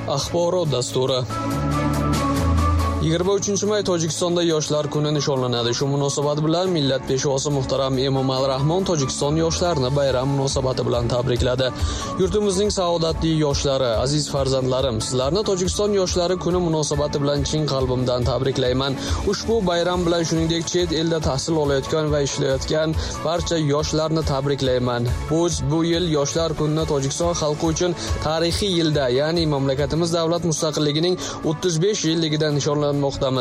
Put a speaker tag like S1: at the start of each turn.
S1: Axborot dasturi. 23-may Tojikistonda Yoshlar kuni nishonlanadi. Shu munosabat bilan millat peshvosi muhtaram Emomali Rahmon Tojikiston yoshlarini bayram munosabati bilan tabrikladi. Yurtimizning saodatli yoshlari, aziz farzandlarim, sizlarni Tojikiston yoshlari kuni munosabati bilan chin qalbimdan tabriklayman. Ushbu bayram bilan shuningdek chet elda tahsil olayotgan va ishlayotgan barcha yoshlarni tabriklayman. Bu yil Yoshlar kunini Tojikiston xalqi uchun tarixiy yilda, ya'ni mamlakatimiz davlat mustaqilligining 35 yilligidan nishonlanmoqdamiz.